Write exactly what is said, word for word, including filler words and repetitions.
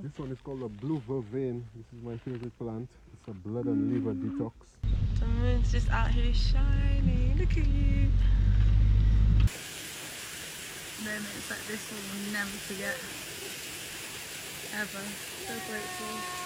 This one is called a blue vervain. This is my favorite plant. It's a blood and liver detox. The moon's just out here shining. Look at you. Moments like this we will never forget. Ever. So grateful.